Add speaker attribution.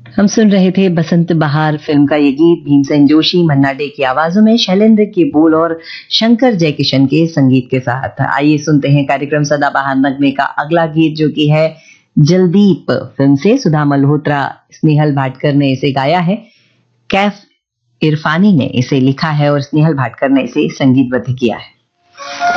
Speaker 1: हम सुन रहे थे बसंत बहार फिल्म का ये गीत भीमसेन जोशी, मन्ना डे की आवाजों में, शैलेंद्र के बोल और शंकर जयकिशन के संगीत के साथ। आइए सुनते हैं कार्यक्रम सदाबहार नगमे का अगला गीत, जो कि है जलदीप फिल्म से। सुधा मल्होत्रा, स्नेहल भाटकर ने इसे गाया है। कैफ इरफानी ने इसे लिखा है और स्नेहल भाटकर ने इसे संगीतबद्ध किया है।